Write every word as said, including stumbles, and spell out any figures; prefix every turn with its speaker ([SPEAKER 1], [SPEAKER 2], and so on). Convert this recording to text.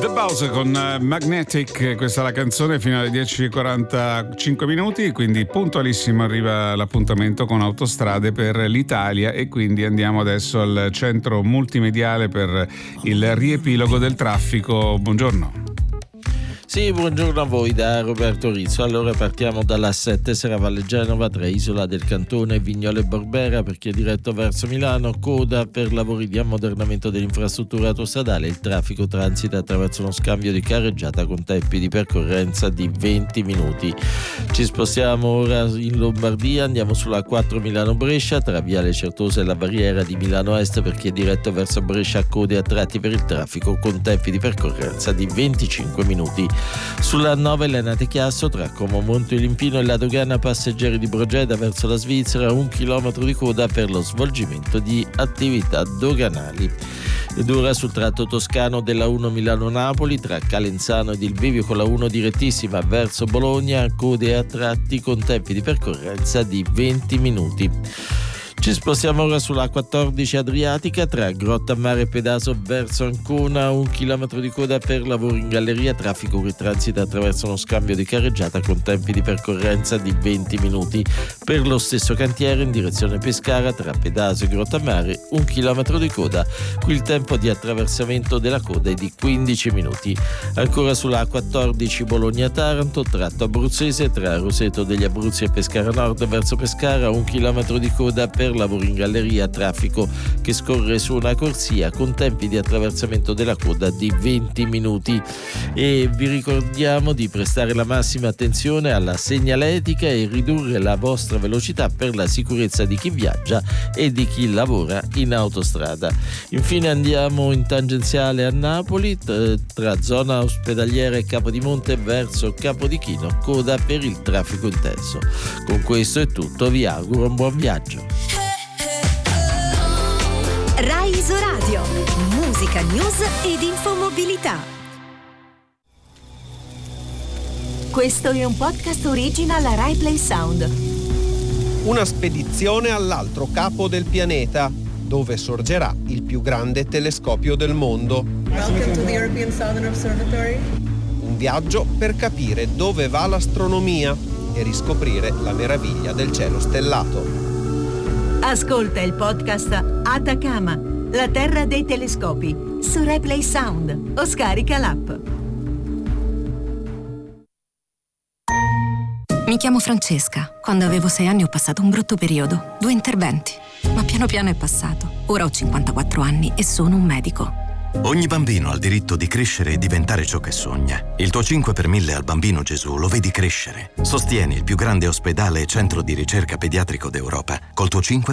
[SPEAKER 1] The Bowser con Magnetic, questa è la canzone fino alle dieci e quarantacinque minuti, quindi puntualissimo arriva l'appuntamento con Autostrade per l'Italia e quindi andiamo adesso al centro multimediale per il riepilogo del traffico. Buongiorno.
[SPEAKER 2] Sì, buongiorno a voi da Roberto Rizzo. Allora partiamo dall'A sette Serravalle Genova tra Isola del Cantone e Vignole Borbera per chi è diretto verso Milano, coda per lavori di ammodernamento dell'infrastruttura autostradale. Il traffico transita attraverso uno scambio di carreggiata con tempi di percorrenza di venti minuti. Ci spostiamo ora in Lombardia, andiamo sulla quattro Milano-Brescia tra Viale Certosa e la barriera di Milano Est per chi è diretto verso Brescia, code a tratti per il traffico con tempi di percorrenza di venticinque minuti. Sulla nove Lenate Chiasso tra Como Monte Olimpino e la dogana passeggeri di Brogeda verso la Svizzera, un chilometro di coda per lo svolgimento di attività doganali. Ed ora sul tratto toscano della uno Milano-Napoli tra Calenzano ed il Bivio con la uno direttissima verso Bologna, code a tratti con tempi di percorrenza di venti minuti. Ci spostiamo ora sulla quattordici Adriatica tra Grottammare e Pedaso verso Ancona, un chilometro di coda per lavori in galleria, traffico che transita attraverso uno scambio di carreggiata con tempi di percorrenza di venti minuti. Per lo stesso cantiere in direzione Pescara tra Pedaso e Grottammare, un chilometro di coda, qui il tempo di attraversamento della coda è di quindici minuti. Ancora sulla A quattordici Bologna-Taranto, tratto abruzzese tra Roseto degli Abruzzi e Pescara Nord verso Pescara, un chilometro di coda per lavori in galleria, traffico che scorre su una corsia con tempi di attraversamento della coda di venti minuti. E vi ricordiamo di prestare la massima attenzione alla segnaletica e ridurre la vostra velocità per la sicurezza di chi viaggia e di chi lavora in autostrada. Infine andiamo in tangenziale a Napoli tra zona ospedaliera e Capodimonte verso Capodichino, coda per il traffico intenso. Con questo è tutto, vi auguro un buon viaggio.
[SPEAKER 3] Rai Isoradio, musica, news ed infomobilità. Questo è un podcast original Rai Play Sound.
[SPEAKER 4] Una spedizione all'altro capo del pianeta, dove sorgerà il più grande telescopio del mondo.
[SPEAKER 5] Welcome to the European Southern Observatory.
[SPEAKER 4] Un viaggio per capire dove va l'astronomia e riscoprire la meraviglia del cielo stellato.
[SPEAKER 3] Ascolta il podcast Atacama, la terra dei telescopi, su Replay Sound o scarica l'app.
[SPEAKER 6] Mi chiamo Francesca. Quando avevo sei anni ho passato un brutto periodo, due interventi, ma piano piano è passato. Ora ho cinquantaquattro anni e sono un medico.
[SPEAKER 7] Ogni bambino ha il diritto di crescere e diventare ciò che sogna. Il tuo cinque per mille al Bambino Gesù lo vedi crescere. Sostieni il più grande ospedale e centro di ricerca pediatrico d'Europa col tuo cinque